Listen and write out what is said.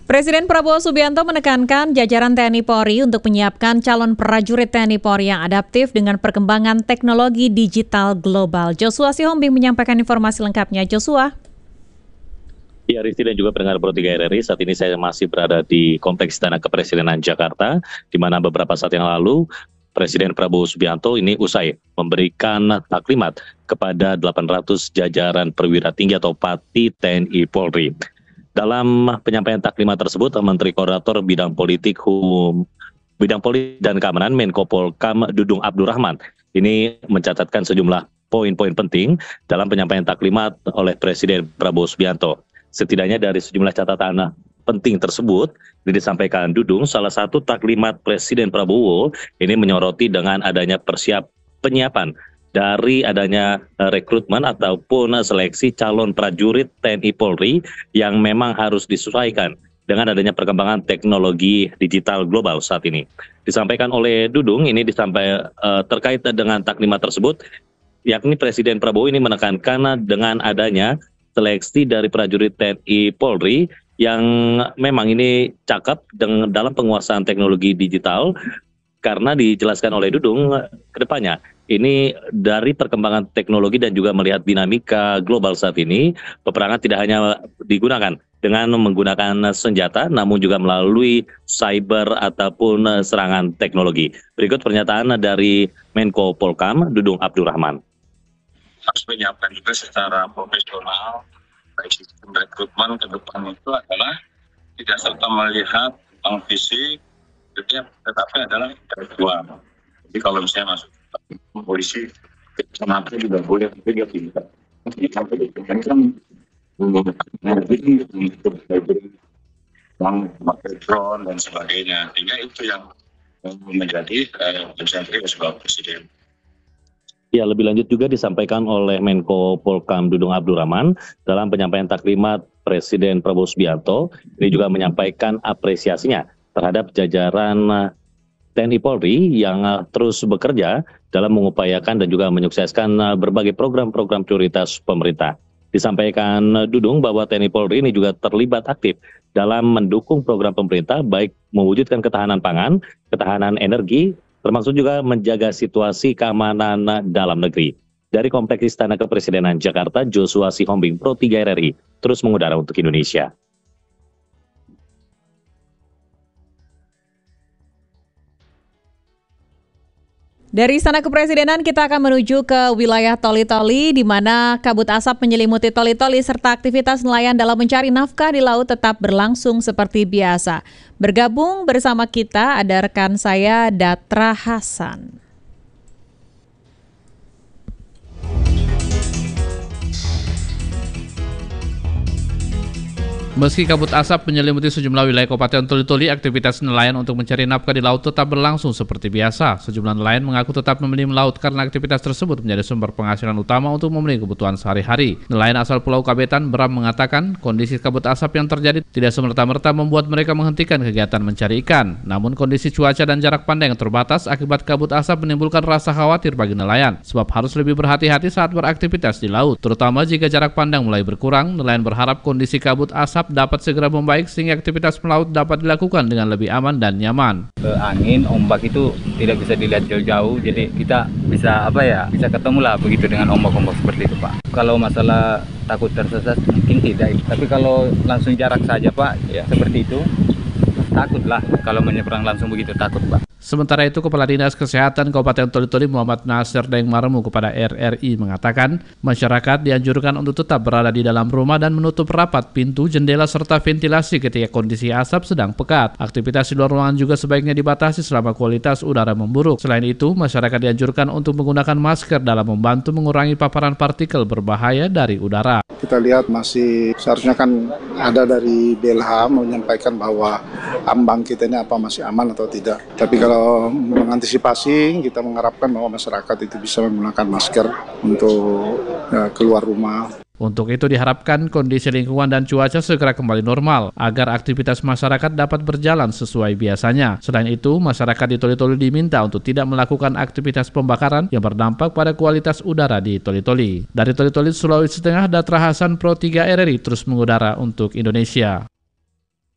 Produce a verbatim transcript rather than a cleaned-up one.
Presiden Prabowo Subianto menekankan jajaran T N I Polri untuk menyiapkan calon prajurit T N I Polri yang adaptif dengan perkembangan teknologi digital global. Joshua Sihombing menyampaikan informasi lengkapnya. Joshua. Ya, Risti dan juga pendengar Pro tiga R R I, saat ini saya masih berada di Kompleks Istana Kepresidenan Jakarta, di mana beberapa saat yang lalu Presiden Prabowo Subianto ini usai memberikan taklimat kepada delapan ratus jajaran perwira tinggi atau Pati T N I Polri. Dalam penyampaian taklimat tersebut, Menteri Koordinator Bidang Politik, Hukum, Bidang Politik dan Keamanan Menko Polkam Dudung Abdurrahman ini mencatatkan sejumlah poin-poin penting dalam penyampaian taklimat oleh Presiden Prabowo Subianto. Setidaknya dari sejumlah catatan penting tersebut ini disampaikan Dudung, salah satu taklimat Presiden Prabowo ini menyoroti dengan adanya persiap penyiapan dari adanya rekrutmen ataupun seleksi calon prajurit T N I Polri yang memang harus disesuaikan dengan adanya perkembangan teknologi digital global saat ini. Disampaikan oleh Dudung, ini disampaikan uh, terkait dengan taklimat tersebut, yakni Presiden Prabowo ini menekankan dengan adanya seleksi dari prajurit T N I Polri yang memang ini cakep dengan dalam penguasaan teknologi digital, karena dijelaskan oleh Dudung ke depannya ini dari perkembangan teknologi dan juga melihat dinamika global saat ini, peperangan tidak hanya digunakan dengan menggunakan senjata, namun juga melalui cyber ataupun serangan teknologi. Berikut pernyataan dari Menko Polkam Dudung Abdurrahman. Harus menyiapkan juga secara profesional, baik sistem rekrutmen ke depan itu adalah tidak serta melihat tentang fisik, tetapi adalah intelektual. Jadi kalau misalnya masuk polisi, kenapa juga boleh, tapi dia tidak. Sampai kan untuk yang pakai drone dan sebagainya. Sehingga itu yang menjadi konsentrasi sebuah presiden. Ya, lebih lanjut juga disampaikan oleh Menko Polkam Dudung Abdurrahman dalam penyampaian taklimat Presiden Prabowo Subianto. Ini juga menyampaikan apresiasinya terhadap jajaran T N I Polri yang terus bekerja dalam mengupayakan dan juga menyukseskan berbagai program-program prioritas pemerintah. Disampaikan Dudung bahwa T N I Polri ini juga terlibat aktif dalam mendukung program pemerintah, baik mewujudkan ketahanan pangan, ketahanan energi, termasuk juga menjaga situasi keamanan dalam negeri. Dari Kompleks Istana Kepresidenan Jakarta, Joshua Sihombing, Pro tiga R R I, terus mengudara untuk Indonesia. Dari Istana Kepresidenan kita akan menuju ke wilayah Toli-Toli, di mana kabut asap menyelimuti Toli-Toli serta aktivitas nelayan dalam mencari nafkah di laut tetap berlangsung seperti biasa. Bergabung bersama kita ada rekan saya Datra Hasan. Meski kabut asap menyelimuti sejumlah wilayah Kabupaten Toli-Toli, aktivitas nelayan untuk mencari nafkah di laut tetap berlangsung seperti biasa. Sejumlah nelayan mengaku tetap memilih melaut karena aktivitas tersebut menjadi sumber penghasilan utama untuk memenuhi kebutuhan sehari-hari. Nelayan asal Pulau Kabetan, Bram, mengatakan kondisi kabut asap yang terjadi tidak semerta-merta membuat mereka menghentikan kegiatan mencari ikan. Namun kondisi cuaca dan jarak pandang yang terbatas akibat kabut asap menimbulkan rasa khawatir bagi nelayan, sebab harus lebih berhati-hati saat beraktivitas di laut. Terutama jika jarak pandang mulai berkurang, nelayan berharap kondisi kabut asap dapat segera membaik sehingga aktivitas melaut dapat dilakukan dengan lebih aman dan nyaman. Angin, ombak itu tidak bisa dilihat jauh-jauh, jadi kita bisa apa ya, bisa ketemu lah begitu dengan ombak-ombak seperti itu, Pak. Kalau masalah takut tersesat mungkin tidak, tapi kalau langsung jarak saja, Pak, ya seperti itu, takutlah kalau menyeberang langsung begitu, takut, Pak. Sementara itu, Kepala Dinas Kesehatan Kabupaten Toli-Toli Muhammad Nasir Daeng Maremu kepada R R I mengatakan masyarakat dianjurkan untuk tetap berada di dalam rumah dan menutup rapat pintu, jendela, serta ventilasi ketika kondisi asap sedang pekat. Aktivitas di luar ruangan juga sebaiknya dibatasi selama kualitas udara memburuk. Selain itu, masyarakat dianjurkan untuk menggunakan masker dalam membantu mengurangi paparan partikel berbahaya dari udara. Kita lihat masih seharusnya kan ada dari B L H menyampaikan bahwa ambang kita ini apa masih aman atau tidak. Tapi kalau mengantisipasi, kita mengharapkan bahwa masyarakat itu bisa menggunakan masker untuk ya, keluar rumah. Untuk itu diharapkan kondisi lingkungan dan cuaca segera kembali normal agar aktivitas masyarakat dapat berjalan sesuai biasanya. Selain itu, masyarakat di Toli-Toli diminta untuk tidak melakukan aktivitas pembakaran yang berdampak pada kualitas udara di Toli-Toli. Dari Toli-Toli, Sulawesi Tengah, Datra Hasan, Pro tiga R R I terus mengudara untuk Indonesia.